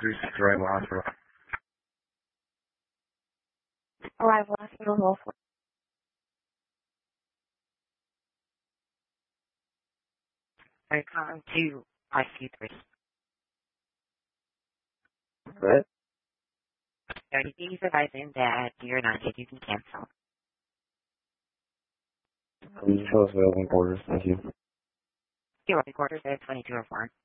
36 Arrival Hospital. Arrival Hospital, Wolf. Are you calling to IC3? What? Are you please advising that you're not yet you can cancel? Please tell us available quarters. Thank you. Your quarters at 2204.